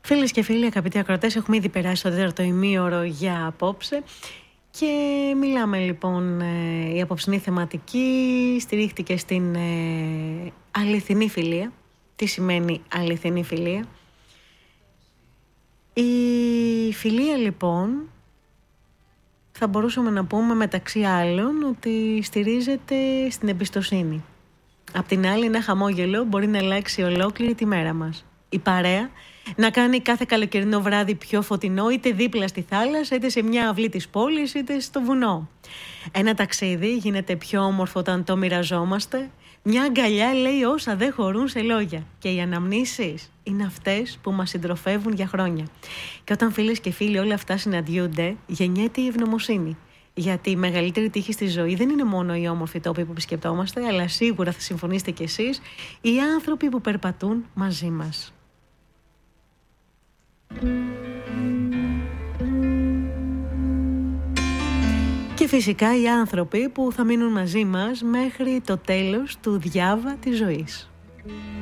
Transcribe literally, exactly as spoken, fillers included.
Φίλες και φίλοι, αγαπητοί ακροατές, έχουμε ήδη περάσει το τέταρτο ημίωρο για απόψε και μιλάμε λοιπόν, ε, η απόψινή θεματική στηρίχτηκε στην ε, αληθινή φιλία. Τι σημαίνει αληθινή φιλία? Η φιλία λοιπόν θα μπορούσαμε να πούμε μεταξύ άλλων ότι στηρίζεται στην εμπιστοσύνη. Απ' την άλλη, ένα χαμόγελο μπορεί να αλλάξει ολόκληρη τη μέρα μας. Η παρέα να κάνει κάθε καλοκαιρινό βράδυ πιο φωτεινό, είτε δίπλα στη θάλασσα, είτε σε μια αυλή της πόλης, είτε στο βουνό. Ένα ταξίδι γίνεται πιο όμορφο όταν το μοιραζόμαστε. Μια αγκαλιά λέει όσα δεν χωρούν σε λόγια. Και οι αναμνήσεις είναι αυτές που μας συντροφεύουν για χρόνια. Και όταν φίλες και φίλοι όλα αυτά συναντιούνται, γεννιέται η ευγνωμοσύνη. Γιατί η μεγαλύτερη τύχη στη ζωή δεν είναι μόνο οι όμορφοι τόποι που επισκεπτόμαστε, αλλά σίγουρα θα συμφωνήσετε κι εσείς, οι άνθρωποι που περπατούν μαζί μας. Και φυσικά οι άνθρωποι που θα μείνουν μαζί μας μέχρι το τέλος του διάβα της ζωής.